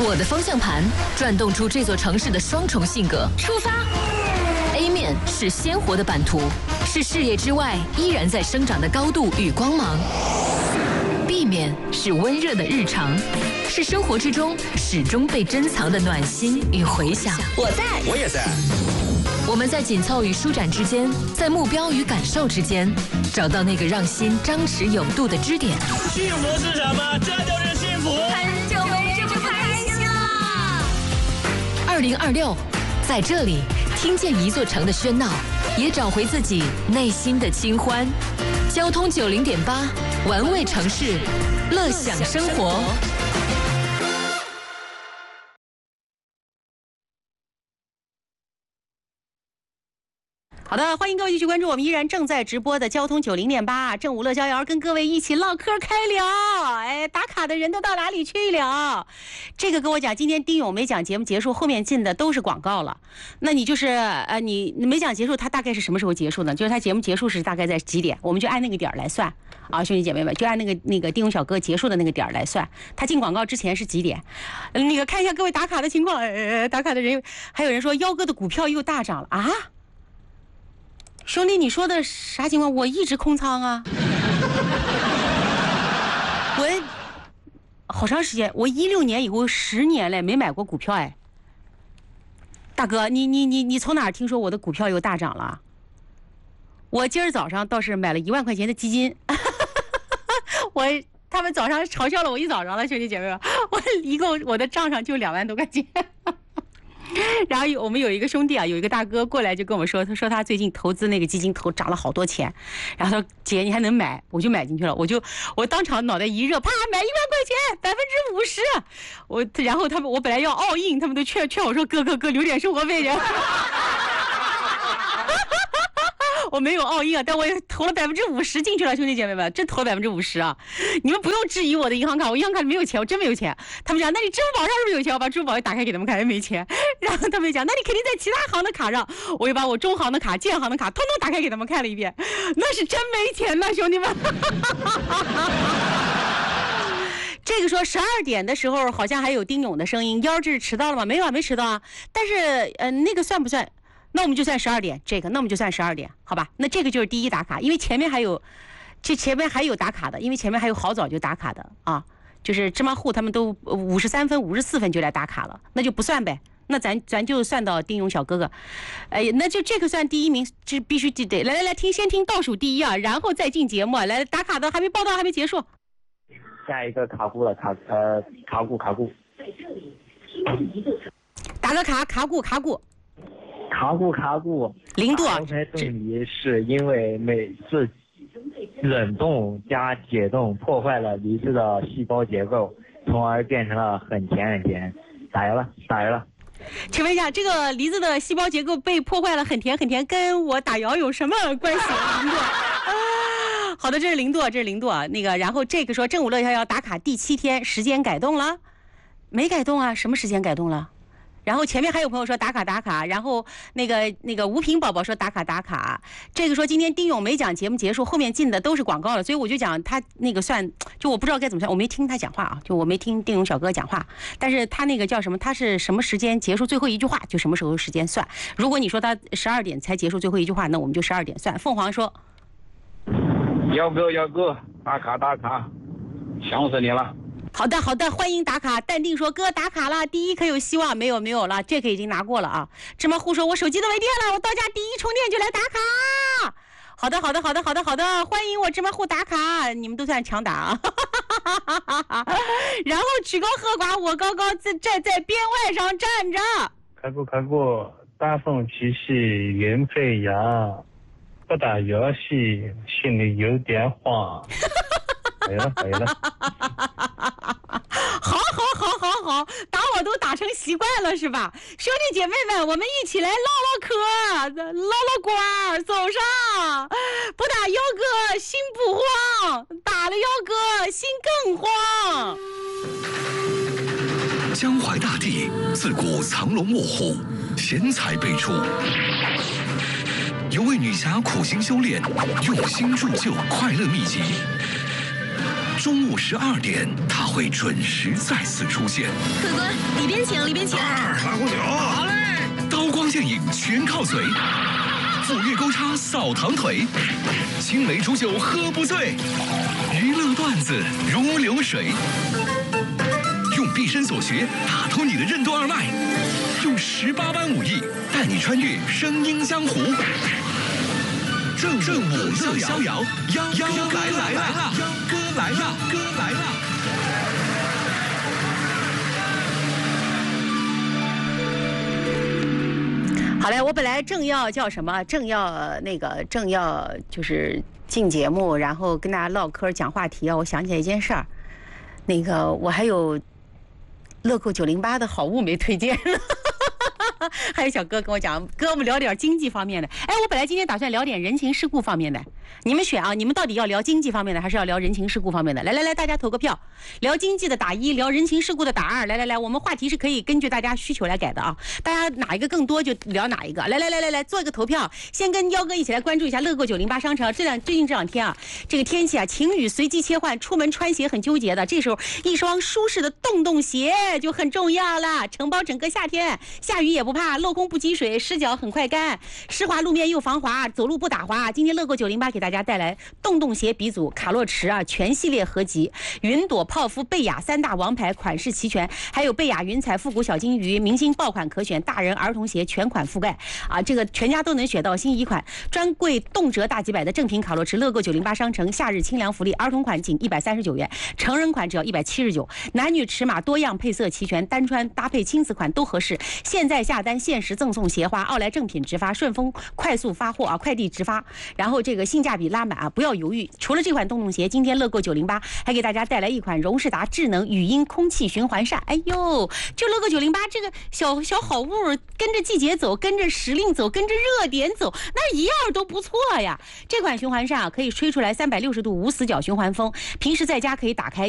我的方向盘转动出这座城市的双重性格。出发 ！A 面是鲜活的版图，是事业之外依然在生长的高度与光芒。B 面是温热的日常，是生活之中始终被珍藏的暖心与回响。 我在， 我也在。 我们在紧凑与舒展之间，在目标与感受之间，找到那个让心张弛有度的支点。 幸福是什么？这就是幸福。 很久没这么开心了。 2026，在这里听见一座城的喧闹，也找回自己内心的清欢。交通90.8，玩味城市，乐享生活。 好的，欢迎各位继续关注我们依然正在直播的交通90.8正午乐逍遥，跟各位一起唠嗑开聊。哎，打卡的人都到哪里去了？这个跟我讲，今天丁勇没讲节目结束，后面进的都是广告了。那你就是你没讲结束，他大概是什么时候结束呢？就是他节目结束是大概在几点？我们就按那个点来算啊，兄弟姐妹们，就按那个丁勇小哥结束的那个点来算。他进广告之前是几点？那个看一下各位打卡的情况。打卡的人还有人说幺哥的股票又大涨了啊。兄弟，你说的啥情况？我一直空仓啊，我好长时间，我16年以后10年了没买过股票哎。大哥，你从哪儿听说我的股票又大涨了？我今儿早上倒是买了1万块钱的基金，他们早上嘲笑了我一早上了，兄弟姐妹们，我一共我的账上就2万多块钱。然后我们有一个兄弟啊，有一个大哥过来就跟我说，他说他最近投资那个基金涨了好多钱，然后他说姐你还能买，我就买进去了，我当场脑袋一热，啪买1万块钱50%，然后我本来要all in，他们都劝我说哥留点生活费人。我没有all in啊，但我也投了50%进去了，兄弟姐妹们，真投了50%啊！你们不用质疑我的银行卡，我银行卡里没有钱，我真没有钱。他们讲，那你支付宝上是不是有钱？我把支付宝打开给他们看，没钱。然后他们讲，那你肯定在其他行的卡上，我又把我中行的卡、建行的卡通通打开给他们看了一遍，那是真没钱呐，兄弟们。这个说12点的时候好像还有丁勇的声音，这是迟到了吗？没有啊，没迟到啊。但是那个算不算？那我们就算12点，那我们就算12点，好吧？那这个就是第一打卡，因为前面还有打卡的，因为前面还有好早就打卡的啊，就是芝麻糊他们都53分、54分就来打卡了，那就不算呗。那咱就算到丁勇小哥哥，那就这个算第一名，这必须得来先听倒数第一啊，然后再进节目。来打卡的还没报道，还没结束。 下一个卡股了，卡股。 打个卡股。 卡股 0度。 刚才动力是因为每次冷冻加解冻破坏了梨子的细胞结构，从而变成了很甜。打油了。 请问一下，这个梨子的细胞结构被破坏了很甜，跟我打油有什么关系？0度啊，好的，这是0度啊。那个，然后这个说正午乐逍遥打卡第7天，时间改动了？没改动啊，什么时间改动了？然后前面还有朋友说打卡，然后那个吴平宝宝说打卡，这个说今天丁勇没讲节目结束，后面进的都是广告了，所以我就讲他那个算，就我不知道该怎么算，我没听他讲话啊，就我没听丁勇小哥讲话，但是他那个叫什么，他是什么时间结束最后一句话，就什么时候时间算。如果你说他12点才结束最后一句话，那我们就12点算。凤凰说， 要哥，打卡，想死你了。 好的，欢迎打卡。淡定说哥打卡了，第一可有希望，没有了，这个已经拿过了啊。芝麻糊说我手机都没电了，我到家第一充电就来打卡。好的，欢迎我芝麻糊打卡，你们都算强打啊。然后曲高和寡，我高站在边外上站着。 卡股，大风起兮云飞扬，不打游戏心里有点慌。没了。 好，打我都打成习惯了是吧？兄弟姐妹们，我们一起来唠嗑，走上，不打幺哥心不慌，打了幺哥心更慌。 江淮大地自古藏龙卧虎，贤才辈出。有位女侠苦心修炼，用心铸就快乐秘籍。 中午12点，它会准时再次出现。 客官，里边请，里边请。 拉壶酒，好嘞。刀光剑影全靠嘴，斧钺钩叉扫堂腿，青梅煮酒喝不醉，娱乐段子如流水。用毕生所学打通你的任督二脉，用18般武艺带你穿越声音江湖。正午乐逍遥，幺哥来了，幺哥来了，哥来了。 好嘞，我本来正要叫什么，正要就是进节目，然后跟大家唠嗑讲话题啊。我想起来一件事儿，我还有乐购908的好物没推荐呢。还有小哥跟我讲，哥，我们聊点经济方面的。哎，我本来今天打算聊点人情世故方面的，你们选啊，你们到底要聊经济方面的，还是要聊人情世故方面的？来，大家投个票，聊经济的打1，聊人情世故的打2。来，我们话题是可以根据大家需求来改的啊，大家哪一个更多就聊哪一个。来，做一个投票，先跟幺哥一起来关注一下乐购908商城。最近这两天啊，这个天气啊，晴雨随机切换，出门穿鞋很纠结的，这时候一双舒适的洞鞋就很重要了，承包整个夏天，下雨也不怕，镂空不积水，湿脚很快干，湿滑路面又防滑，走路不打滑。今天乐购908给大家带来洞鞋鼻祖卡洛驰啊全系列合集，云朵、泡芙、贝雅3大王牌款式齐全，还有贝雅云彩复古小金鱼，明星爆款可选，大人儿童鞋全款覆盖啊，这个全家都能选到新一款，专柜动辄大几百的正品卡洛驰。乐购908商城夏日清凉福利，儿童款仅139元，成人款只要179，男女尺码多样，配色齐全，单穿搭配亲子款都合适。现在下单限时赠送鞋花，奥莱正品直发，顺丰快速发货啊，快递直发，然后这个性价比拉满啊，不要犹豫。除了这款洞鞋，今天乐购908还给大家带来一款荣仕达智能语音空气循环扇。哎呦，就乐购908这个小好物，跟着季节走，跟着时令走，跟着热点走，那一样都不错呀。这款循环扇啊，可以吹出来360度无死角循环风，平时在家可以打开